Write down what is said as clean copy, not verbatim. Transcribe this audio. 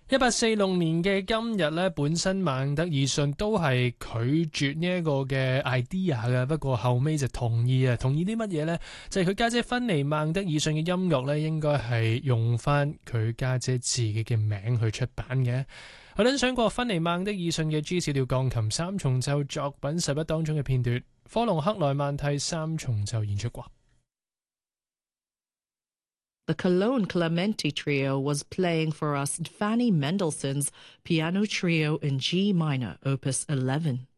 1846年嘅今日咧，本身孟德爾遜都係拒絕呢一個嘅 idea 嘅，不過後尾就同意啊。同意啲乜嘢呢？就係佢家姐芬妮孟德爾遜嘅音樂咧，應該係用翻佢家姐自己嘅名去出版嘅。我諗想過芬妮孟德爾遜嘅 G 小調鋼琴三重奏作品11當中嘅片段，科隆克萊曼蒂三重奏演出過。 The Cologne Clementi Trio was playing for us Fanny Mendelssohn's Piano Trio in G minor, Opus 11.